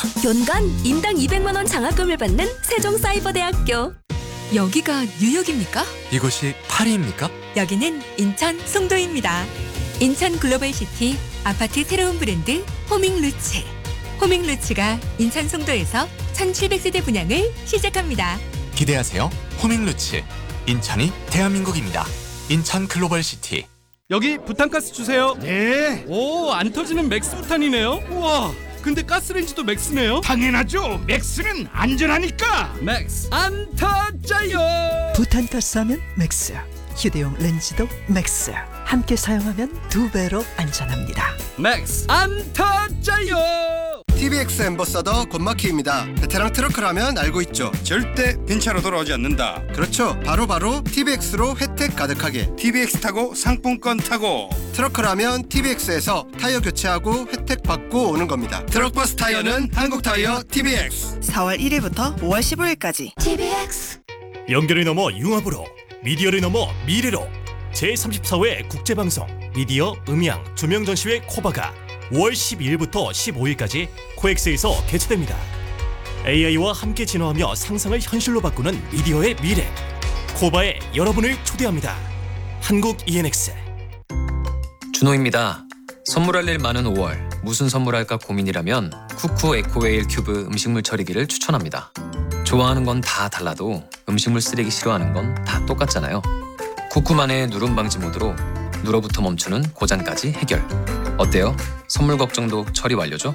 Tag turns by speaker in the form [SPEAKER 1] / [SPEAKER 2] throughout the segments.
[SPEAKER 1] 연간 인당 200만 원 장학금을 받는 세종사이버대학교.
[SPEAKER 2] 여기가 뉴욕입니까?
[SPEAKER 3] 이곳이 파리입니까?
[SPEAKER 2] 여기는 인천 송도입니다. 인천 글로벌시티 아파트 새로운 브랜드 호밍루츠. 호밍루츠가 인천 송도에서 1700세대 분양을 시작합니다.
[SPEAKER 3] 기대하세요. 호밍루츠. 인천이 대한민국입니다. 인천 글로벌시티.
[SPEAKER 4] 여기 부탄가스 주세요.
[SPEAKER 5] 네,
[SPEAKER 4] 오, 안 터지는 맥스 부탄이네요. 우와, 근데 가스레인지도 맥스네요.
[SPEAKER 5] 당연하죠. 맥스는 안전하니까.
[SPEAKER 4] 맥스 안 터져요.
[SPEAKER 6] 부탄가스 하면 맥스, 휴대용 렌즈도 맥스. 함께 사용하면 2배로 안전합니다.
[SPEAKER 4] 맥스 안 터져요.
[SPEAKER 7] TBX 앰버서더 권마키입니다. 베테랑 트러커라면 알고 있죠.
[SPEAKER 5] 절대 빈차로 돌아오지 않는다.
[SPEAKER 7] 그렇죠. 바로 TBX로 혜택 가득하게.
[SPEAKER 5] TBX 타고 상품권 타고.
[SPEAKER 7] 트러커라면 TBX에서 타이어 교체하고 혜택 받고 오는 겁니다. 트럭버스 타이어는 한국타이어 TBX.
[SPEAKER 8] 4월 1일부터 5월 15일까지
[SPEAKER 9] 연결을 넘어 융합으로, 미디어를 넘어 미래로 제34회 국제방송 미디어 음향 조명전시회 코바가 5월 12일부터 15일까지 코엑스에서 개최됩니다. AI와 함께 진화하며 상상을 현실로 바꾸는 미디어의 미래, 코바에 여러분을 초대합니다. 한국 ENX.
[SPEAKER 10] 준호입니다. 선물할 일 많은 5월, 무슨 선물할까 고민이라면 쿠쿠 에코웨일 큐브 음식물 처리기를 추천합니다. 좋아하는 건 다 달라도 음식물 쓰레기 싫어하는 건 다 똑같잖아요. 쿠쿠만의 누름 방지 모드로 누러부터 멈추는 고장까지 해결. 어때요? 선물 걱정도 처리 완료죠?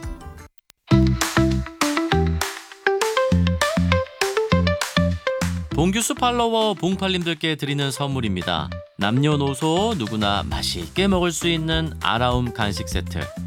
[SPEAKER 11] 봉규수 팔로워 봉팔님들께 드리는 선물입니다. 남녀노소 누구나 맛있게 먹을 수 있는 아라움 간식 세트.